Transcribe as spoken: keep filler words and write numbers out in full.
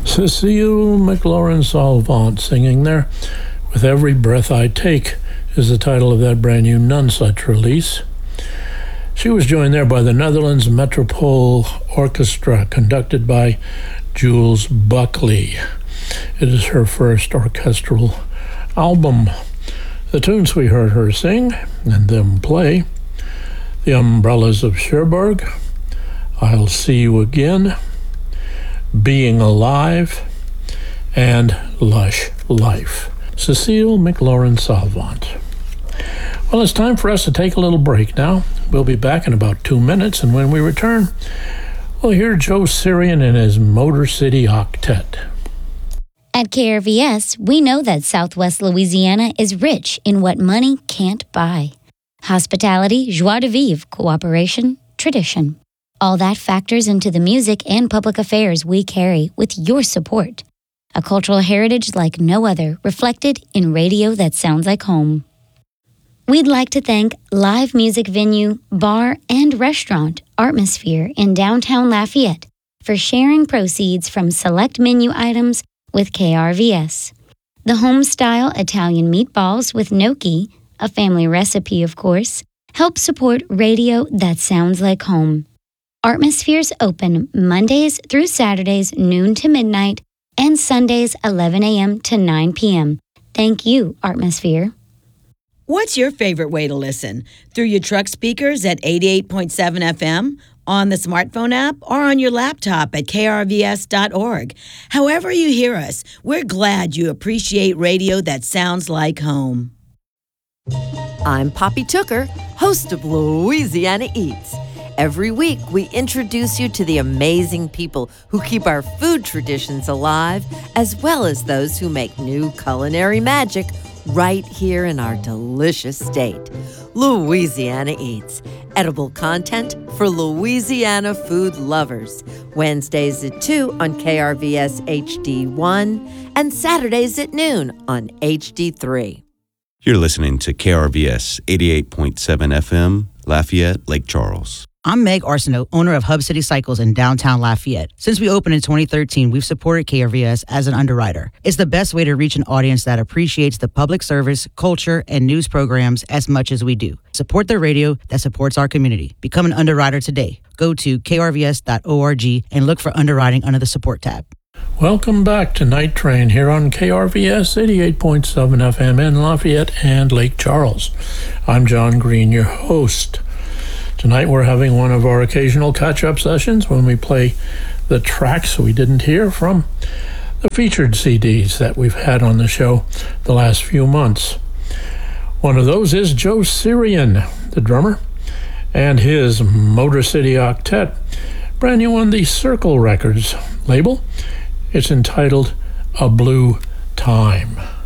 Cecile McLaurin-Salvant singing there. With Every Breath I Take is the title of that brand new None Such release. She was joined there by the Netherlands Metropole Orchestra, conducted by Jules Buckley. It is her first orchestral album. The tunes we heard her sing and them play: The Umbrellas of Cherbourg, I'll See You Again, Being Alive, and Lush Life. Cecile McLaurin-Salvant. Well, it's time for us to take a little break now. We'll be back in about two minutes, and when we return, we'll hear Joe Sirian and his Motor City Octet. At K R V S, we know that Southwest Louisiana is rich in what money can't buy. Hospitality, joie de vivre, cooperation, tradition. All that factors into the music and public affairs we carry with your support. A cultural heritage like no other, reflected in radio that sounds like home. We'd like to thank live music venue, bar, and restaurant Artmosphere in downtown Lafayette for sharing proceeds from select menu items with K R V S. The home-style Italian meatballs with gnocchi, a family recipe of course, help support radio that sounds like home. Artmosphere's open Mondays through Saturdays noon to midnight and Sundays eleven a.m. to nine p.m. Thank you, Artmosphere. What's your favorite way to listen? Through your truck speakers at eighty-eight point seven F M, on the smartphone app, or on your laptop at K R V S dot org. However you hear us, we're glad you appreciate radio that sounds like home. I'm Poppy Tooker, host of Louisiana Eats. Every week, we introduce you to the amazing people who keep our food traditions alive, as well as those who make new culinary magic right here in our delicious state. Louisiana Eats, edible content for Louisiana food lovers. Wednesdays at two on K R V S H D one and Saturdays at noon on H D three. You're listening to K R V S eighty-eight point seven F M, Lafayette, Lake Charles. I'm Meg Arsenault, owner of Hub City Cycles in downtown Lafayette. Since we opened in twenty thirteen, we've supported K R V S as an underwriter. It's the best way to reach an audience that appreciates the public service, culture, and news programs as much as we do. Support the radio that supports our community. Become an underwriter today. Go to K R V S dot org and look for underwriting under the support tab. Welcome back to Night Train here on K R V S eighty-eight point seven F M in Lafayette and Lake Charles. I'm John Green, your host. Tonight we're having one of our occasional catch-up sessions when we play the tracks we didn't hear from the featured C Ds that we've had on the show the last few months. One of those is Joe Sirian, the drummer, and his Motor City Octet, brand new on the Circle Records label. It's entitled A Blue Time.